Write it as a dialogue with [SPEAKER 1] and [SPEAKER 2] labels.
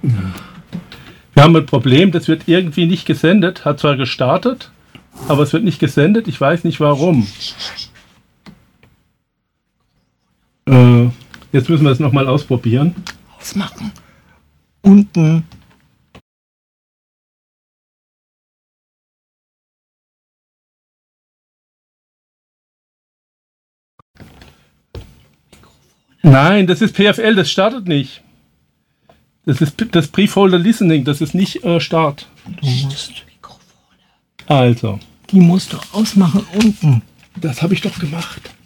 [SPEAKER 1] Wir haben ein Problem, das wird irgendwie nicht gesendet. Hat zwar gestartet, aber es wird nicht gesendet. Ich weiß nicht warum. Jetzt müssen wir es nochmal ausprobieren.
[SPEAKER 2] Ausmachen. Unten.
[SPEAKER 1] Nein, das ist PFL, das startet nicht. Das ist das Pre-Folder Listening, das ist nicht Start.
[SPEAKER 2] Du musst Mikrofone.
[SPEAKER 1] Also.
[SPEAKER 2] Die musst du ausmachen unten.
[SPEAKER 1] Das habe ich doch gemacht.